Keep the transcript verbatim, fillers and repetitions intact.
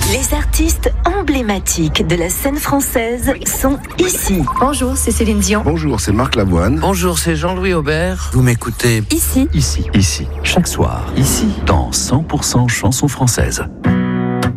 Les artistes emblématiques de la scène française sont ici. Bonjour, c'est Céline Dion. Bonjour, c'est Marc Lavoine. Bonjour, c'est Jean-Louis Aubert. Vous m'écoutez Ici. Ici, ici, chaque soir, ici, dans cent pour cent chansons françaises.